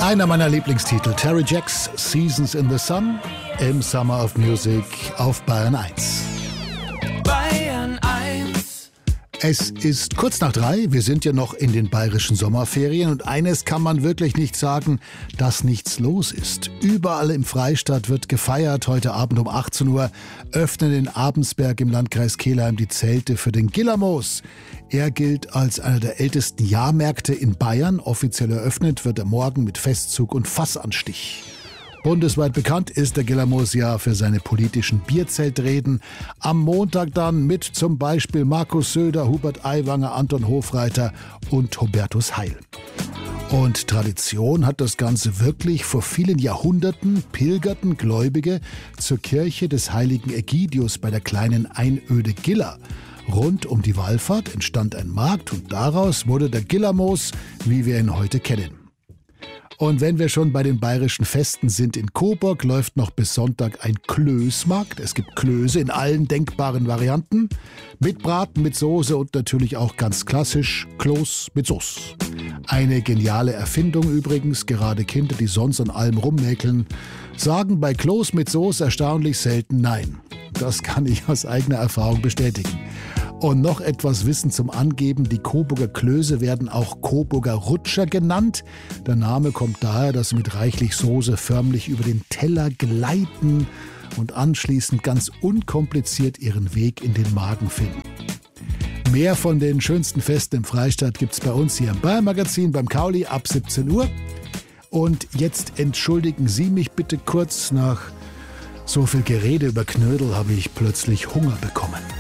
Einer meiner Lieblingstitel, Terry Jacks Seasons in the Sun im Summer of Music auf Bayern 1. Bayern 1. Es ist kurz nach 3, wir sind ja noch in den bayerischen Sommerferien und eines kann man wirklich nicht sagen, dass nichts los ist. Überall im Freistaat wird gefeiert. Heute Abend um 18 Uhr öffnen in Abensberg im Landkreis Kelheim die Zelte für den Gillermoos. Er gilt als einer der ältesten Jahrmärkte in Bayern. Offiziell eröffnet wird er morgen mit Festzug und Fassanstich. Bundesweit bekannt ist der Gillermoos ja für seine politischen Bierzeltreden. Am Montag dann mit zum Beispiel Markus Söder, Hubert Aiwanger, Anton Hofreiter und Hubertus Heil. Und Tradition hat das Ganze wirklich. Vor vielen Jahrhunderten pilgerten Gläubige zur Kirche des heiligen Ägidius bei der kleinen Einöde Giller. Rund um die Wallfahrt entstand ein Markt und daraus wurde der Gillermoos, wie wir ihn heute kennen. Und wenn wir schon bei den bayerischen Festen sind, in Coburg läuft noch bis Sonntag ein Klößmarkt. Es gibt Klöße in allen denkbaren Varianten. Mit Braten, mit Soße und natürlich auch ganz klassisch Kloß mit Sauce. Eine geniale Erfindung übrigens. Gerade Kinder, die sonst an allem rummäkeln, sagen bei Kloß mit Soße erstaunlich selten Nein. Das kann ich aus eigener Erfahrung bestätigen. Und noch etwas Wissen zum Angeben. Die Coburger Klöße werden auch Coburger Rutscher genannt. Der Name kommt daher, dass sie mit reichlich Soße förmlich über den Teller gleiten und anschließend ganz unkompliziert ihren Weg in den Magen finden. Mehr von den schönsten Festen im Freistaat gibt's bei uns hier im Bayern Magazin beim Kauli ab 17 Uhr. Und jetzt entschuldigen Sie mich bitte kurz, nach so viel Gerede über Knödel habe ich plötzlich Hunger bekommen.